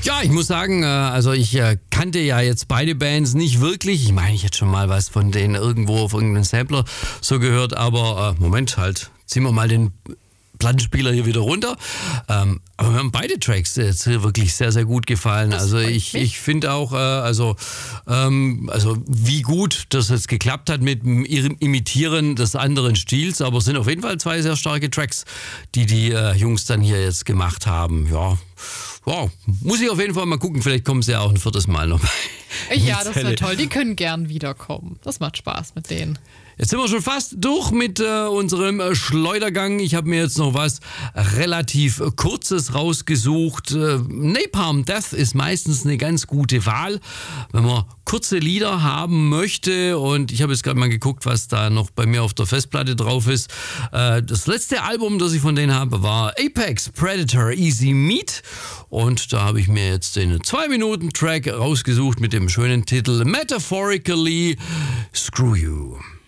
Ja, ich muss sagen, also ich kannte ja jetzt beide Bands nicht wirklich. Ich meine, ich hätte schon mal was von denen irgendwo auf irgendeinem Sampler so gehört, aber Moment halt, ziehen wir mal den Plattenspieler hier wieder runter. Aber mir haben beide Tracks jetzt wirklich sehr, sehr gut gefallen. Das Also freut ich finde auch, also wie gut das jetzt geklappt hat mit dem Imitieren des anderen Stils, aber es sind auf jeden Fall zwei sehr starke Tracks, die Jungs dann hier jetzt gemacht haben. Ja, wow, muss ich auf jeden Fall mal gucken, vielleicht kommen sie ja auch ein viertes Mal noch bei. Ja, das wäre toll. Die können gern wiederkommen. Das macht Spaß mit denen. Jetzt sind wir schon fast durch mit unserem Schleudergang. Ich habe mir jetzt noch was relativ Kurzes rausgesucht. Napalm Death ist meistens eine ganz gute Wahl, wenn man kurze Lieder haben möchte. Und ich habe jetzt gerade mal geguckt, was da noch bei mir auf der Festplatte drauf ist. Das letzte Album, das ich von denen habe, war Apex Predator Easy Meat. Und da habe ich mir jetzt den 2-Minuten-Track rausgesucht mit dem schönen Titel Metaphorically Screw You.